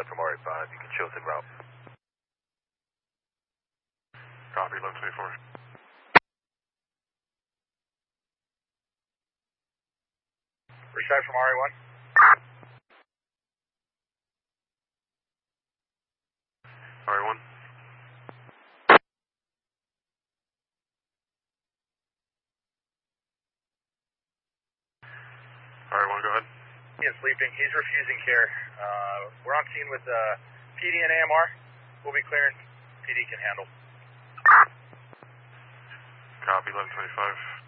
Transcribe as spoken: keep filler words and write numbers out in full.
from R A five, you can show us en route. Copy, eleven twenty-four. Restart from R A one. R A one. R A one, go ahead. He is sleeping. He's refusing care. Uh, we're on scene with uh, P D and A M R. We'll be clearing. P D can handle. Copy, eleven twenty-five.